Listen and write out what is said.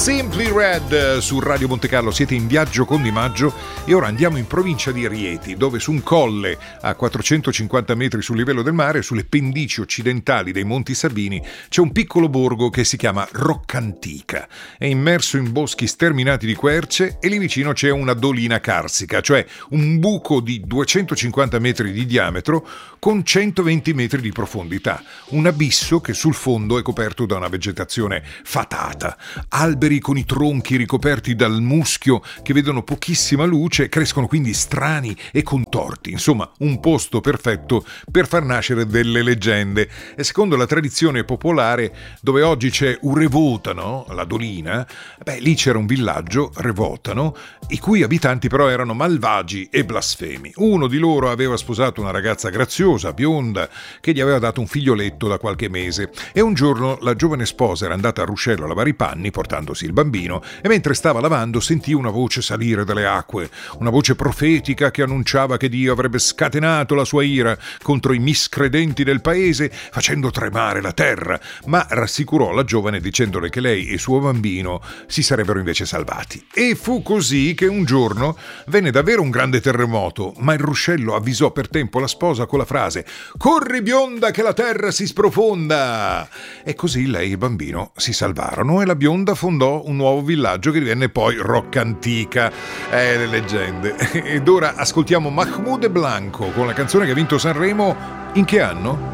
Simply Red su Radio Monte Carlo. Siete in viaggio con Di Maggio e ora andiamo in provincia di Rieti, dove su un colle a 450 metri sul livello del mare, sulle pendici occidentali dei Monti Sabini, c'è un piccolo borgo che si chiama Roccantica. È immerso in boschi sterminati di querce e lì vicino c'è una dolina carsica, cioè un buco di 250 metri di diametro con 120 metri di profondità. Un abisso che sul fondo è coperto da una vegetazione fatata. Alberi con i tronchi ricoperti dal muschio che vedono pochissima luce, crescono quindi strani e contorti. Insomma, un posto perfetto per far nascere delle leggende. E secondo la tradizione popolare, dove oggi c'è Urevotano, la dolina, lì c'era un villaggio, Revotano, i cui abitanti però erano malvagi e blasfemi. Uno di loro aveva sposato una ragazza graziosa, bionda, che gli aveva dato un figlioletto da qualche mese, e un giorno la giovane sposa era andata a ruscello a lavare i panni portandosi il bambino, e mentre stava lavando sentì una voce salire dalle acque, una voce profetica che annunciava che Dio avrebbe scatenato la sua ira contro i miscredenti del paese, facendo tremare la terra, ma rassicurò la giovane dicendole che lei e suo bambino si sarebbero invece salvati. E fu così che un giorno venne davvero un grande terremoto, ma il ruscello avvisò per tempo la sposa con la frase: «Corri bionda che la terra si sprofonda!» E così lei e il bambino si salvarono e la bionda fondò un nuovo villaggio che divenne poi Roccantica. Le leggende. Ed ora ascoltiamo Mahmoud e Blanco con la canzone che ha vinto Sanremo in che anno?